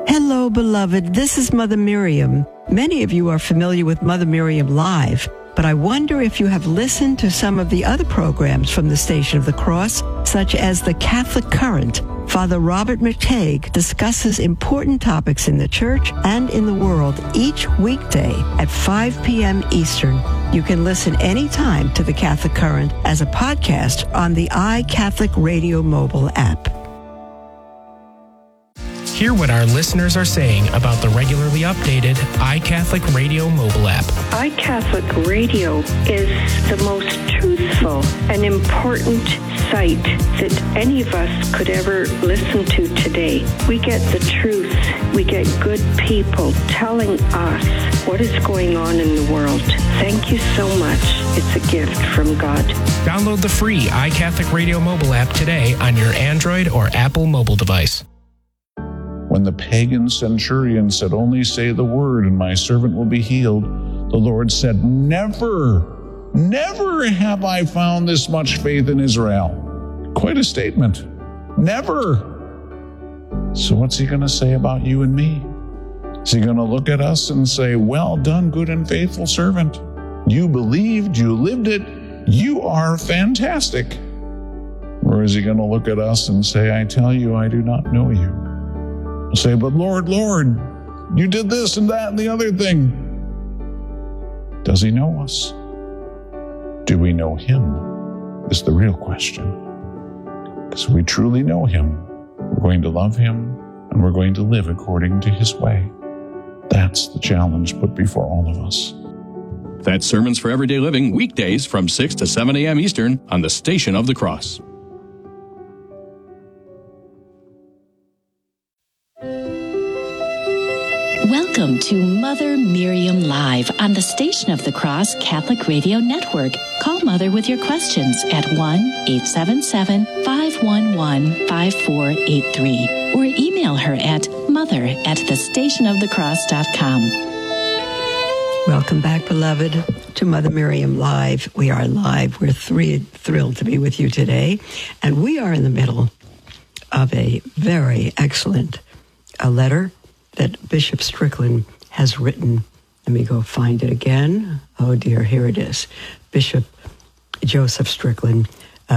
Hello, beloved. This is Mother Miriam. Many of you are familiar with Mother Miriam Live, but I wonder if you have listened to some of the other programs from the Station of the Cross, such as The Catholic Current. Father Robert McTague discusses important topics in the church and in the world each weekday at 5 p.m. Eastern. You can listen anytime to The Catholic Current as a podcast on the iCatholic Radio mobile app. Hear what our listeners are saying about the regularly updated iCatholic Radio mobile app. iCatholic Radio is the most truthful and important site that any of us could ever listen to today. We get the truth. We get good people telling us what is going on in the world. Thank you so much. It's a gift from God. Download the free iCatholic Radio mobile app today on your Android or Apple mobile device. When the pagan centurion said, "Only say the word and my servant will be healed," the Lord said, Never have I found this much faith in Israel." Quite a statement. Never. So what's he going to say about you and me? Is he going to look at us and say, "Well done, good and faithful servant. You believed, you lived it, you are fantastic"? Or is he going to look at us and say, "I tell you, I do not know you"? We'll say, "But Lord, you did this and that and the other thing." Does he know us? Do we know him? Is the real question. Because if we truly know him, we're going to love him and we're going to live according to his way. That's the challenge put before all of us. That's Sermons for Everyday Living, weekdays from 6 to 7 a.m. Eastern on the Station of the Cross. Welcome to Mother Miriam Live on the Station of the Cross Catholic Radio Network. Call Mother with your questions at 1-877-511-5483 or email her at mother@thestationofthecross.com. Welcome back, beloved, to Mother Miriam Live. We are live. We're thrilled to be with you today. And we are in the middle of a very excellent letter that Bishop Strickland has written. Let me go find it again. Oh dear, here it is. Bishop Joseph Strickland,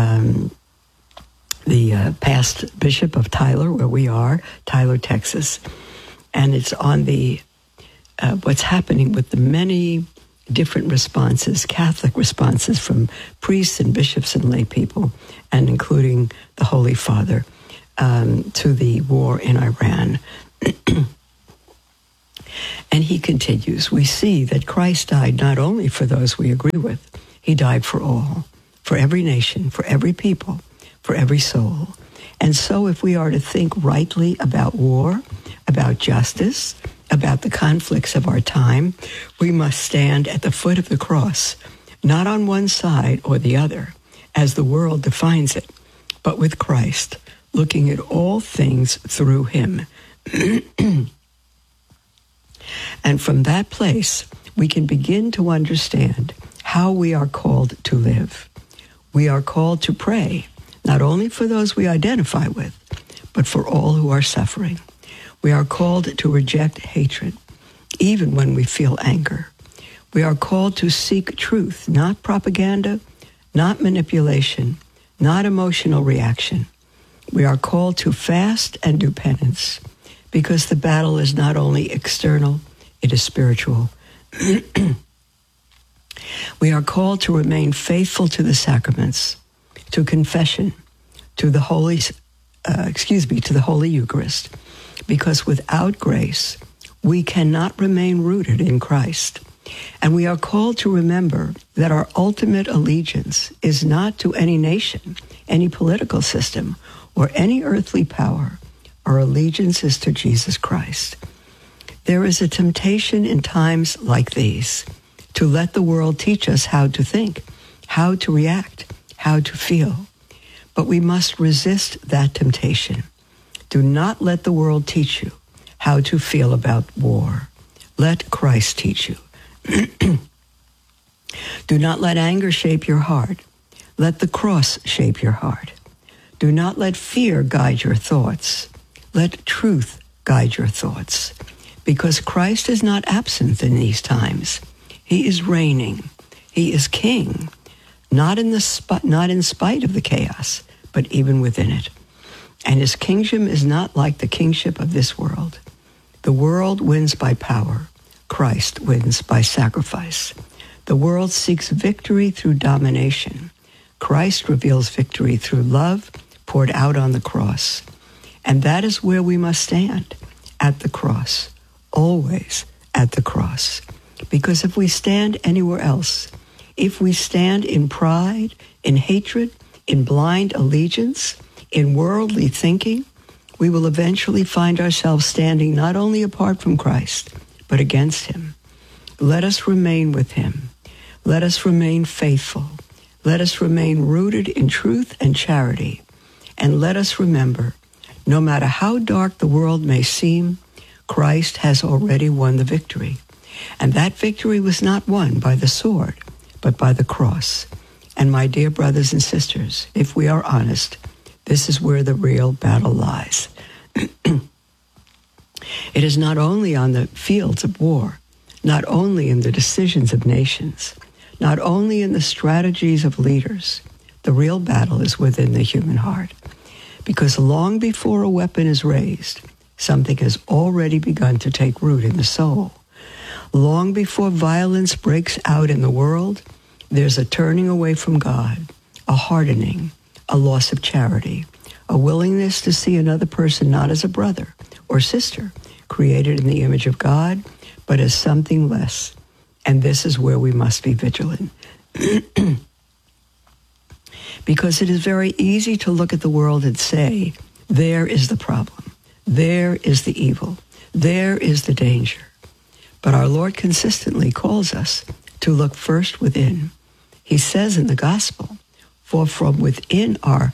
the past bishop of Tyler, where we are, Tyler, Texas. And it's on the what's happening with the many different responses, Catholic responses from priests and bishops and lay people, and including the Holy Father, to the war in Iran. And he continues, we see that Christ died not only for those we agree with, he died for all, for every nation, for every people, for every soul. And so if we are to think rightly about war, about justice, about the conflicts of our time, we must stand at the foot of the cross, not on one side or the other, as the world defines it, but with Christ, looking at all things through him. And from that place, we can begin to understand how we are called to live. We are called to pray, not only for those we identify with, but for all who are suffering. We are called to reject hatred, even when we feel anger. We are called to seek truth, not propaganda, not manipulation, not emotional reaction. We are called to fast and do penance, because the battle is not only external, it is spiritual. We are called to remain faithful to the sacraments, to confession, to the Holy Eucharist, because without grace, we cannot remain rooted in Christ. And we are called to remember that our ultimate allegiance is not to any nation, any political system, or any earthly power. Our allegiance is to Jesus Christ. There is a temptation in times like these to let the world teach us how to think, how to react, how to feel. But we must resist that temptation. Do not let the world teach you how to feel about war. Let Christ teach you. Do not let anger shape your heart. Let the cross shape your heart. Do not let fear guide your thoughts. Let truth guide your thoughts, because Christ is not absent in these times. He is reigning. He is king, not in spite of the chaos, but even within it. And his kingdom is not like the kingship of this world. The world wins by power. Christ wins by sacrifice. The world seeks victory through domination. Christ reveals victory through love poured out on the cross. And that is where we must stand, at the cross, always at the cross. Because if we stand anywhere else, if we stand in pride, in hatred, in blind allegiance, in worldly thinking, we will eventually find ourselves standing not only apart from Christ, but against him. Let us remain with him. Let us remain faithful. Let us remain rooted in truth and charity. And let us remember, no matter how dark the world may seem, Christ has already won the victory. And that victory was not won by the sword, but by the cross. And my dear brothers and sisters, if we are honest, this is where the real battle lies. It is not only on the fields of war, not only in the decisions of nations, not only in the strategies of leaders. The real battle is within the human heart. Because long before a weapon is raised, something has already begun to take root in the soul. Long before violence breaks out in the world, there's a turning away from God, a hardening, a loss of charity, a willingness to see another person not as a brother or sister created in the image of God, but as something less. And this is where we must be vigilant. Because it is very easy to look at the world and say, there is the problem, there is the evil, there is the danger. But our Lord consistently calls us to look first within. He says in the gospel, for within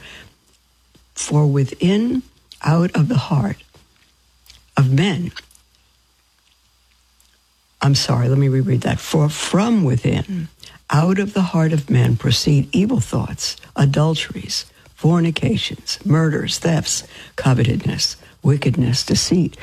out of the heart of men. Let me reread that. For from within, out of the heart of men proceed evil thoughts, adulteries, fornications, murders, thefts, covetousness, wickedness, deceit,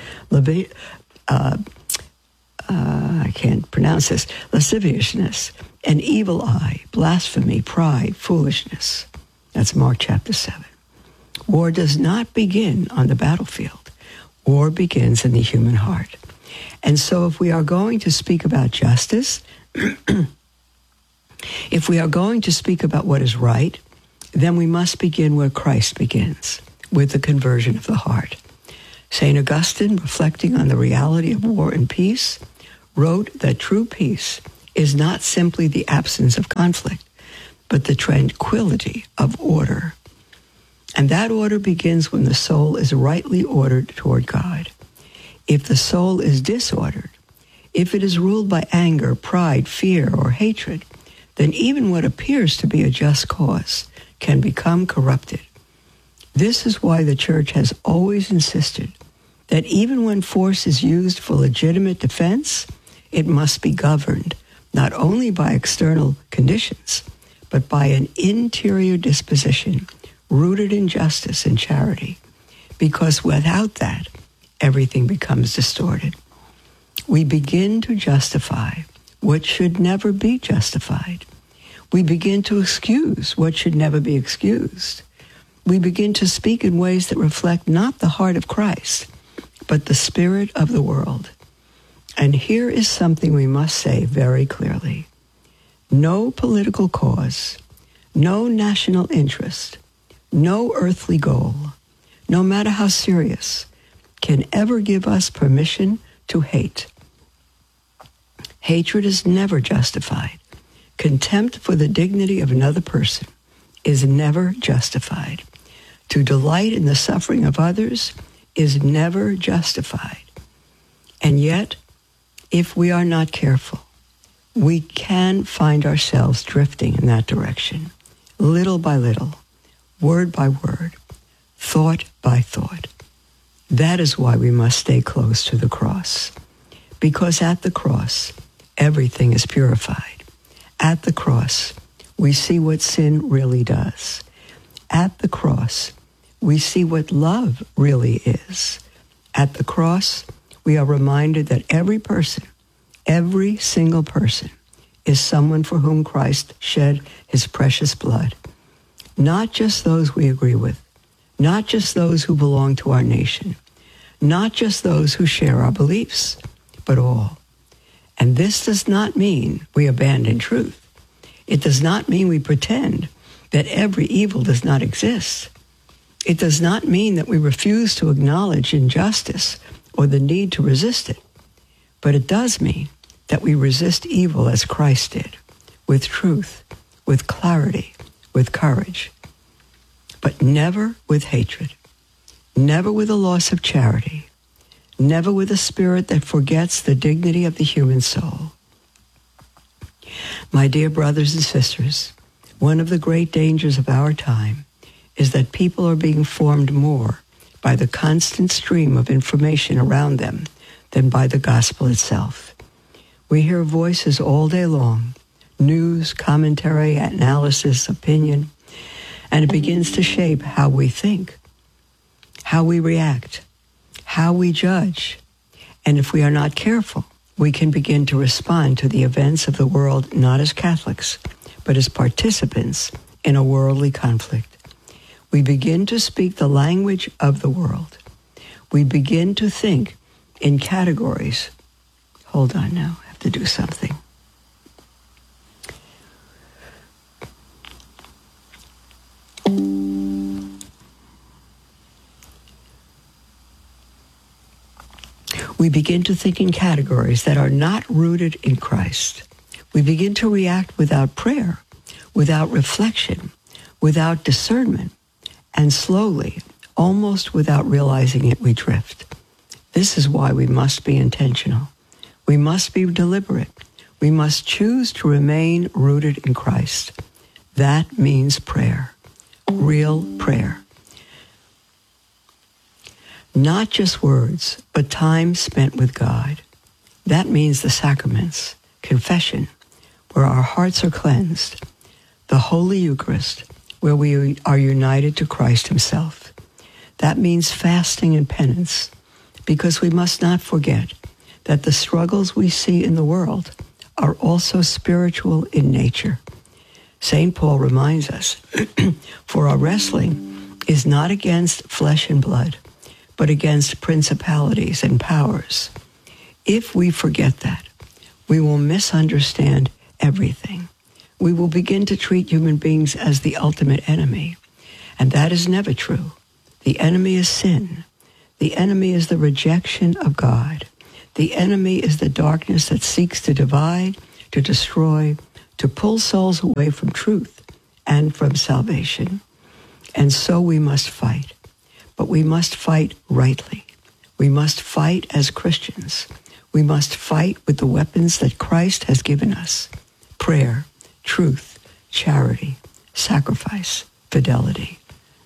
I can't pronounce this, lasciviousness, an evil eye, blasphemy, pride, foolishness. That's Mark chapter 7. War does not begin on the battlefield. War begins in the human heart. And so if we are going to speak about justice, if we are going to speak about what is right, then we must begin where Christ begins, with the conversion of the heart. St. Augustine, reflecting on the reality of war and peace, wrote that true peace is not simply the absence of conflict, but the tranquility of order. And that order begins when the soul is rightly ordered toward God. If the soul is disordered, if it is ruled by anger, pride, fear, or hatred, then even what appears to be a just cause can become corrupted. This is why the Church has always insisted that even when force is used for legitimate defense, it must be governed not only by external conditions, but by an interior disposition rooted in justice and charity, because without that, everything becomes distorted. We begin to justify what should never be justified. We begin to excuse what should never be excused. We begin to speak in ways that reflect not the heart of Christ, but the spirit of the world. And here is something we must say very clearly. No political cause, no national interest, no earthly goal, no matter how serious, can ever give us permission to hate. Hatred is never justified. Contempt for the dignity of another person is never justified. To delight in the suffering of others is never justified. And yet, if we are not careful, we can find ourselves drifting in that direction, little by little, word by word, thought by thought. That is why we must stay close to the cross, because at the cross, everything is purified. At the cross, we see what sin really does. At the cross, we see what love really is. At the cross, we are reminded that every person, every single person, is someone for whom Christ shed his precious blood. Not just those we agree with, not just those who belong to our nation, not just those who share our beliefs, but all. And this does not mean we abandon truth. It does not mean we pretend that every evil does not exist. It does not mean that we refuse to acknowledge injustice or the need to resist it. But it does mean that we resist evil as Christ did, with truth, with clarity, with courage, but never with hatred, never with a loss of charity, never with a spirit that forgets the dignity of the human soul. My dear brothers and sisters, one of the great dangers of our time is that people are being formed more by the constant stream of information around them than by the gospel itself. We hear voices all day long, news, commentary, analysis, opinion, and it begins to shape how we think, how we react, how we judge. And if we are not careful, we can begin to respond to the events of the world not as Catholics, but as participants in a worldly conflict. We begin to speak the language of the world. We begin to think in categories. Hold on now, I have to do something. We begin to think in categories that are not rooted in Christ. We begin to react without prayer, without reflection, without discernment, and slowly, almost without realizing it, we drift. This is why we must be intentional. We must be deliberate. We must choose to remain rooted in Christ. That means prayer, real prayer. Not just words, but time spent with God. That means the sacraments, confession, where our hearts are cleansed, the Holy Eucharist, where we are united to Christ himself. That means fasting and penance, because we must not forget that the struggles we see in the world are also spiritual in nature. St. Paul reminds us, for our wrestling is not against flesh and blood, but against principalities and powers. If we forget that, we will misunderstand everything. We will begin to treat human beings as the ultimate enemy, and that is never true. The enemy is sin. The enemy is the rejection of God. The enemy is the darkness that seeks to divide, to destroy, to pull souls away from truth and from salvation. And so we must fight. But we must fight rightly. We must fight as Christians. We must fight with the weapons that Christ has given us: prayer, truth, charity, sacrifice, fidelity.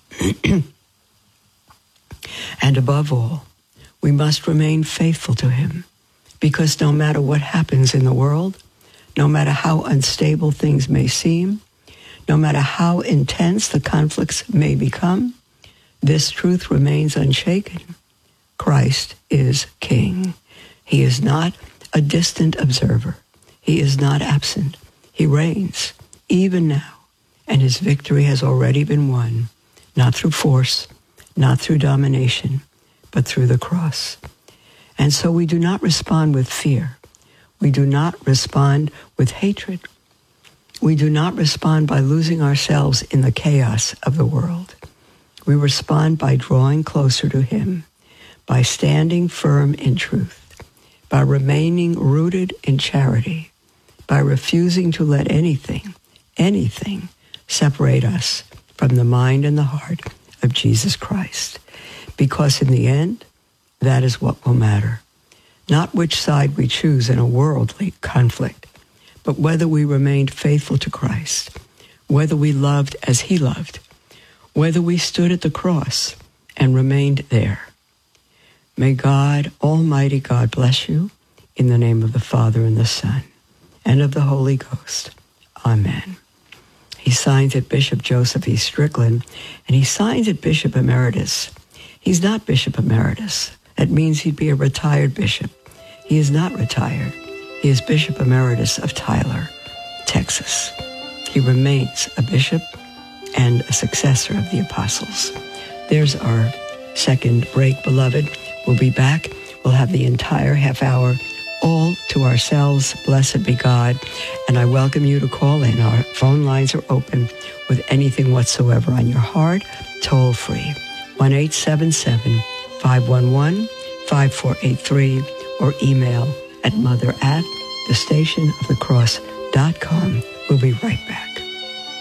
And above all, we must remain faithful to him, because no matter what happens in the world, no matter how unstable things may seem, no matter how intense the conflicts may become, this truth remains unshaken. Christ is King. He is not a distant observer. He is not absent. He reigns, even now, and his victory has already been won, not through force, not through domination, but through the cross. And so we do not respond with fear. We do not respond with hatred. We do not respond by losing ourselves in the chaos of the world. We respond by drawing closer to him, by standing firm in truth, by remaining rooted in charity, by refusing to let anything separate us from the mind and the heart of Jesus Christ. Because in the end, that is what will matter. Not which side we choose in a worldly conflict, but whether we remained faithful to Christ, whether we loved as he loved, whether we stood at the cross and remained there. May God, Almighty God, bless you in the name of the Father and the Son and of the Holy Ghost. Amen. He signs it Bishop Joseph E. Strickland, and he signs it Bishop Emeritus. He's not Bishop Emeritus, That means he'd be a retired bishop. He is not retired. He is Bishop Emeritus of Tyler, Texas. He remains a bishop and a successor of the apostles. There's our second break, beloved. We'll be back. We'll have the entire half hour all to ourselves. Blessed be God. And I welcome you to call in. Our phone lines are open with anything whatsoever on your heart, toll free. 1-877-511-5483 or email at mother@thestationofthecross.com. We'll be right back.